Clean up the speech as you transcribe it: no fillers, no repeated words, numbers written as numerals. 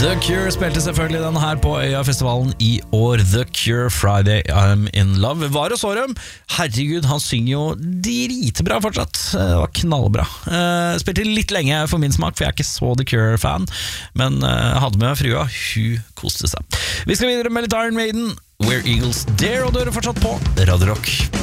The Cure spilte selvfølgelig den her på Øyafestivalen i år. The Cure, Friday I'm in Love. Var og så dem. Herregud, han synger jo dritbra fortsatt. Det var knallbra. Spilte litt lenge for min smak, for jeg er ikke så The Cure-fan. Men hadde med frua, hun koste seg. Vi skal videre med litt Iron Maiden. Where Eagles Dare, og dere fortsatt på Radio Rock.